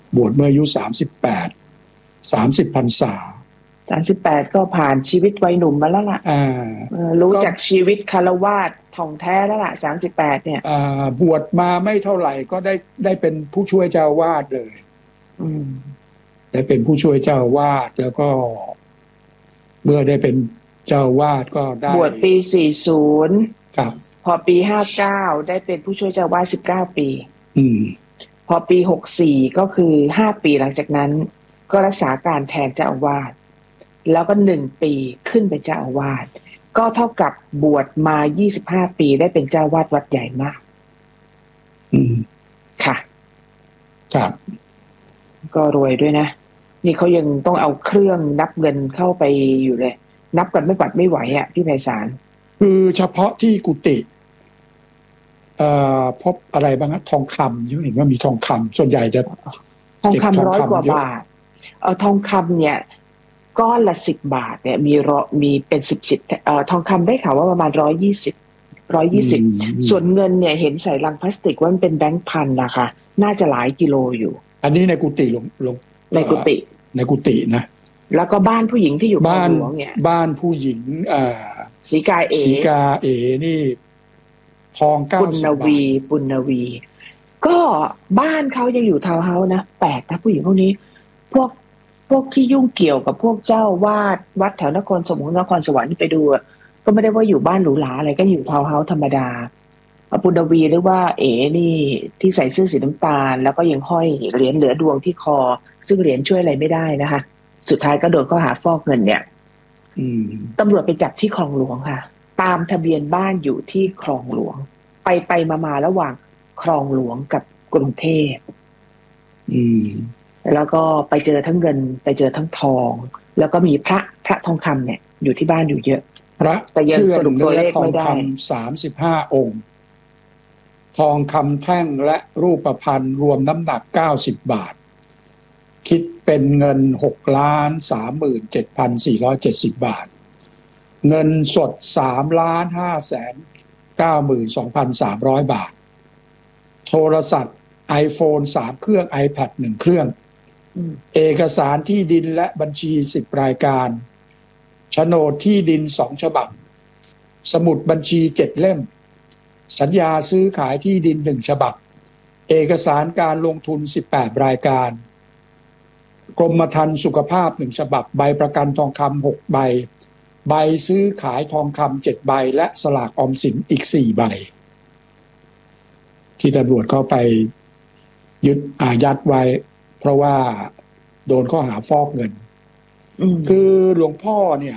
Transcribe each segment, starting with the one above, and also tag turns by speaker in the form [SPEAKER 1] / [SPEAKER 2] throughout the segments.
[SPEAKER 1] บวชเมื่ออายุ38 30พรรษา
[SPEAKER 2] 38ก็ผ่านชีวิตวัยหนุ่มมาแล้วล่ะรู้จักชีวิตคฤหัสถ์ท่องแท้แล้วล่ะ38เนี่ย
[SPEAKER 1] บวชมาไม่เท่าไหร่ก็ได้เป็นผู้ช่วยเจ้าวาดเลยได้เป็นผู้ช่วยเจ้าวาดแล้วก็เมื่อได้เป็นเจ้าวาดก็ได้
[SPEAKER 2] บวชปี40
[SPEAKER 1] ครับ
[SPEAKER 2] พอปี59ได้เป็นผู้ช่วยเจ้าวาด19ปีพอปี64ก็คือ5ปีหลังจากนั้นก็รักษาการแทนเจ้าอาวาสแล้วก็1ปีขึ้นเป็นเจ้าอาวาสก็เท่ากับบวชมา25ปีได้เป็นเจ้าวาดวัดใหญ่มากค่ะ
[SPEAKER 1] ครับ
[SPEAKER 2] ก็รวยด้วยนะนี่เขายังต้องเอาเครื่องนับเงินเข้าไปอยู่เลยนับกันไม่หวัดไม่ไหวอ่ะพี่ไพศาล
[SPEAKER 1] คือเฉพาะที่กุฏิพบอะไรบ้างทองคำเห็นว่ามีทองคำส่วนใหญ่จะ
[SPEAKER 2] ทองคำ100 กว่าบาททองคำเนี่ยก้อนละ10 บาทเนี่ยมีเป็น10ทองคำได้ข่าวว่าประมาณ120ส่วนเงินเนี่ยเห็นใส่ลังพลาสติกว่ามันเป็นแบงค์พันนะคะน่าจะหลายกิโลอยู่
[SPEAKER 1] อันนี้ในกุฏิลง
[SPEAKER 2] ในกุฏิ
[SPEAKER 1] นะ
[SPEAKER 2] แล้วก็บ้านผู้หญิงที่อยู่บ้านหลวงเนี่ย
[SPEAKER 1] บ้านผู้หญิง
[SPEAKER 2] ศรีกา
[SPEAKER 1] เอนี่ทอง90 บาท
[SPEAKER 2] ปุณณวีก็บ้านเขายังอยู่ทาวน์เฮาส์นะแปลกนะผู้หญิงพวกนี้พวกที่ยุ่งเกี่ยวกับพวกเจ้าวาดวัดแถวนครสวรรค์ไปดูก็ไม่ได้ว่าอยู่บ้านหรูหราอะไรก็อยู่ทาวน์เฮาส์ธรรมดาปุณณวีหรือว่านี่ที่ใส่เสื้อสีน้ำตาลแล้วก็ยังห้อยเหรียญเหลือดวงที่คอซึ่งเหรียญช่วยอะไรไม่ได้นะคะสุดท้ายก็โดนข้อหาฟอกเงินเนี่ยตำรวจไปจับที่คลองหลวงค่ะตามทะเบียนบ้านอยู่ที่คลองหลวงไปมาระหว่างคลองหลวงกับกรุงเทพแล้วก็ไปเจอทั้งเงินไปเจอทั้งทองแล้วก็มีพระทองคำเนี่ยอยู่ที่บ้านอยู่เยอะ
[SPEAKER 1] พระ
[SPEAKER 2] แต่ยังสรุปตัวเลขไม่ได้
[SPEAKER 1] ทองคำ35 องค์ทองคำแท่งและรูปพรรณรวมน้ำหนัก90 บาทคิดเป็นเงิน6,37,470 บาทเงินสด3,592,300 บาทโทรศัพท์ iPhone 3 เครื่อง iPad 1 เครื่องเอกสารที่ดินและบัญชี10 รายการโฉนดที่ดิน2 ฉบับสมุดบัญชี7 เล่มสัญญาซื้อขายที่ดิน1 ฉบับเอกสารการลงทุน18 รายการกรมธรรม์สุขภาพ1 ฉบับใบประกันทองคำ6 ใบใบซื้อขายทองคำ7 ใบและสลากออมสินอีก4 ใบที่ตำรวจเข้าไปยึดอายัดไว้เพราะว่าโดนข้อหาฟอกเงินคือหลวงพ่อเนี่ย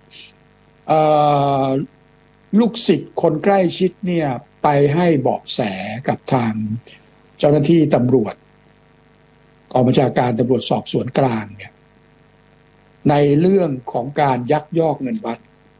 [SPEAKER 1] ลูกศิษย์คนใกล้ชิดเนี่ยไปให้เบาะแสกับทางเจ้าหน้าที่ตำรวจกองบัญชาการตำรวจสอบสวนกลางเนี่ยในเรื่องของการยักยอกเงินวัด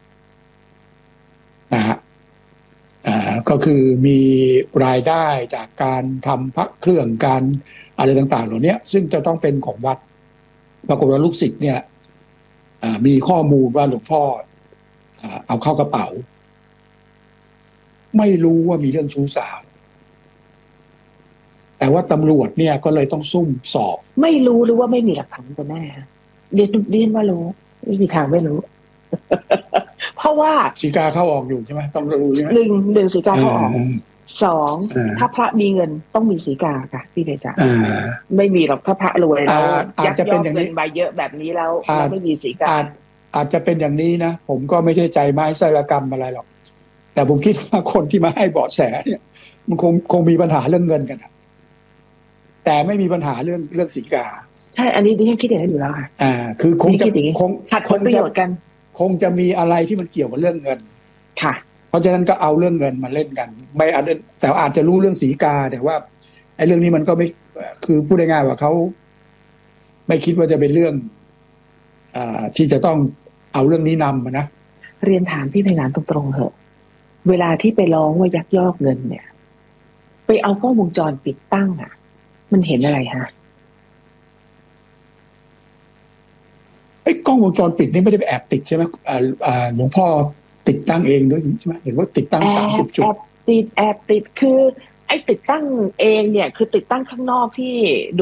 [SPEAKER 1] นะฮะก็คือมีรายได้จากการทำพระเครื่องการอะไรต่างๆเหล่านี้ซึ่งจะต้องเป็นของวัดปรากฏว่าลูกศิษย์เนี่ยมีข้อมูลว่าหลวงพ่อเอาเข้ากระเป๋าไม่รู้ว่ามีเรื่องชู้สาวแต่ว่าตำรวจเนี่ยก็เลยต้องซุ่มสอบ
[SPEAKER 2] ไม่รู้หรือว่าไม่มีหลักฐานกันแน่เรียนว่ารู้ไม่มีทางไม่รู้ เพราะว่า
[SPEAKER 1] สีกาเข้าออกอยู่ใช่ไหมต้องรู้ใช่ไหม
[SPEAKER 2] หนึ่งสีกาเข้าออก2ถ้าพระมีเงินต้องมีสีกาค่ะพี่เดชะไม่มีหรอกถ้าพระรวยแล้วยักยอกเงินมาเยอะแบบนี้แล้วไม่มีสีกา
[SPEAKER 1] อาจจะเป็นอย่างนี้นะผมก็ไม่ใช่ใจไม้ไสรกรรมอะไรหรอกแต่ผมคิดว่าคนที่มาให้เบาะแสเนี่ยมันคงมีปัญหาเรื่องเงินกันแต่ไม่มีปัญหาเรื่องสีกา
[SPEAKER 2] ใช่อันนี้ดิฉันคิดอย่างนั้นอยู่แล้วค่ะ
[SPEAKER 1] คือคงจะ
[SPEAKER 2] ขัดผลประโยชน์กัน
[SPEAKER 1] คงจะมีอะไรที่มันเกี่ยวกับเรื่องเงิน
[SPEAKER 2] ค่ะ
[SPEAKER 1] เพราะฉะนั้นก็เอาเรื่องเงินมาเล่นกันไม่แต่อาจจะรู้เรื่องสีกาแต่ว่าไอ้เรื่องนี้มันก็ไม่คือพูดง่ายๆว่าเขาไม่คิดว่าจะเป็นเรื่องที่จะต้องเอาเรื่องนี้นำนะ
[SPEAKER 2] เรียนถามพี่ไพศาลตรงๆเหอะเวลาที่ไปร้องว่ายักยอกเงินเนี่ยไปเอากล้องวงจรปิดตั้งมันเห็นอะไรฮะ
[SPEAKER 1] ไอ้กล้องวงจรปิดนี่ไม่ได้ไปแอบติดใช่ไหมหลวงพ่อติดตั้งเองด้วยใช่ไหมเห็นว่าติดตั้ง30 จุด
[SPEAKER 2] แอบติดคือไอ้ติดตั้งเองเนี่ยคือติดตั้งข้างนอกที่